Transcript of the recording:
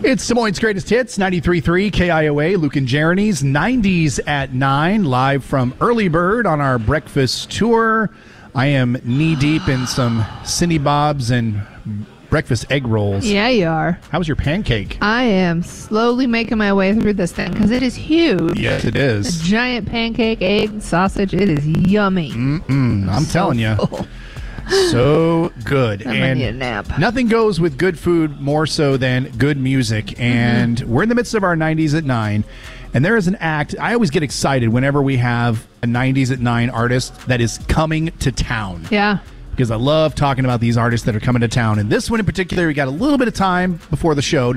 It's Des Moines' Greatest Hits, 93.3 KIOA, Luke and Jeremy's 90s at 9, live from Early Bird on our breakfast tour. I am knee-deep in some Cindy Bob's and breakfast egg rolls. Yeah, you are. How was your pancake? I am slowly making my way through this thing because it is huge. Yes, it is. A giant pancake, egg, sausage. It is yummy. I'm telling you. So good. I'm gonna need a nap. Nothing goes with good food more so than good music. And we're in the midst of our 90s at 9. And there is an act. I always get excited whenever we have a 90s at 9 artist that is coming to town. Yeah. Because I love talking about these artists that are coming to town. And this one in particular, we got a little bit of time before the show.